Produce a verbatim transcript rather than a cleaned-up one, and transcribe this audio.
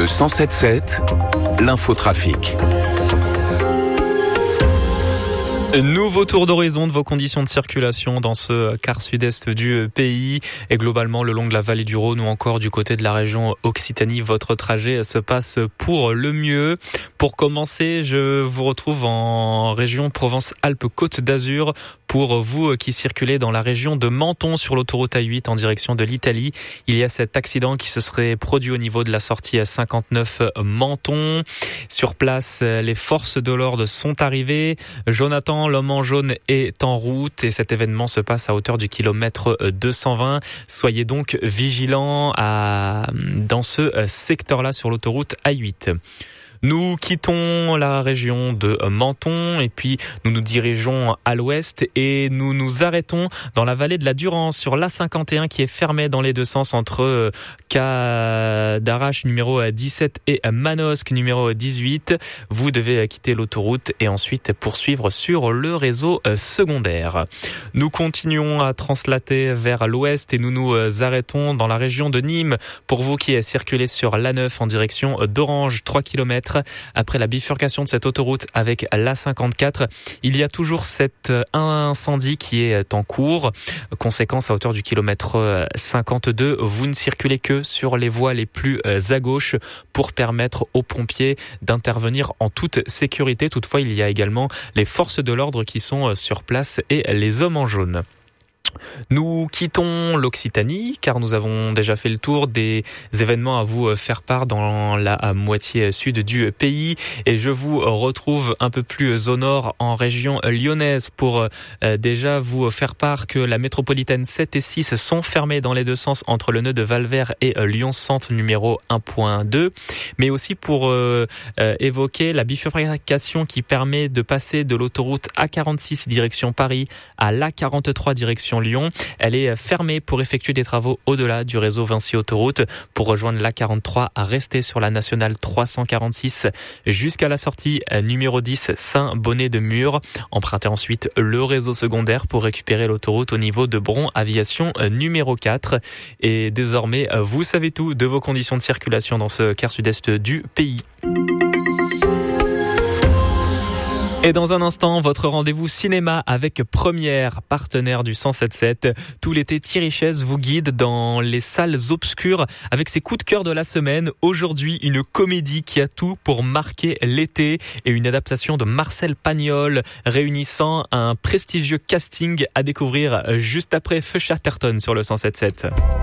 Le cent sept sept, l'infotrafic. Nouveau tour d'horizon de vos conditions de circulation dans ce quart sud-est du pays et globalement le long de la vallée du Rhône ou encore du côté de la région Occitanie. Votre trajet se passe pour le mieux. Pour commencer, je vous retrouve en région Provence-Alpes-Côte d'Azur pour vous qui circulez dans la région de Menton sur l'autoroute A huit en direction de l'Italie. Il y a cet accident qui se serait produit au niveau de la sortie à cinquante-neuf Menton. Sur place, les forces de l'ordre sont arrivées. Jonathan, l'homme en jaune, est en route et cet événement se passe à hauteur du kilomètre deux cent vingt. Soyez donc vigilants à, dans ce secteur-là sur l'autoroute A huit. Nous quittons la région de Menton et puis nous nous dirigeons à l'ouest et nous nous arrêtons dans la vallée de la Durance sur l'A cinquante et un qui est fermée dans les deux sens entre Cadarache numéro dix-sept et Manosque numéro dix-huit. Vous devez quitter l'autoroute et ensuite poursuivre sur le réseau secondaire. Nous continuons à translater vers l'ouest et nous nous arrêtons dans la région de Nîmes pour vous qui circulez sur l'A neuf en direction d'Orange, trois kilomètres. Après la bifurcation de cette autoroute avec l'A cinquante-quatre, il y a toujours cet incendie qui est en cours. Conséquence, à hauteur du kilomètre cinquante-deux, vous ne circulez que sur les voies les plus à gauche pour permettre aux pompiers d'intervenir en toute sécurité. Toutefois, il y a également les forces de l'ordre qui sont sur place et les hommes en jaune. Nous quittons l'Occitanie car nous avons déjà fait le tour des événements à vous faire part dans la moitié sud du pays et je vous retrouve un peu plus au nord en région lyonnaise pour déjà vous faire part que la métropolitaine sept et six sont fermées dans les deux sens entre le nœud de Valvert et Lyon Centre numéro un point deux, mais aussi pour euh, euh, évoquer la bifurcation qui permet de passer de l'autoroute A quarante-six direction Paris à l'A quarante-trois direction Lyon. Elle est fermée pour effectuer des travaux au-delà du réseau Vinci Autoroute. Pour rejoindre l'A quarante-trois, à rester sur la nationale trois cent quarante-six jusqu'à la sortie numéro dix Saint-Bonnet-de-Mur. Empruntez ensuite le réseau secondaire pour récupérer l'autoroute au niveau de Bron Aviation numéro quatre. Et désormais, vous savez tout de vos conditions de circulation dans ce quart sud-est du pays. Et dans un instant, votre rendez-vous cinéma avec Première, partenaire du cent sept sept. Tout l'été, Thierry Chaise vous guide dans les salles obscures avec ses coups de cœur de la semaine. Aujourd'hui, une comédie qui a tout pour marquer l'été et une adaptation de Marcel Pagnol réunissant un prestigieux casting à découvrir juste après Feu Chatterton sur le cent sept sept.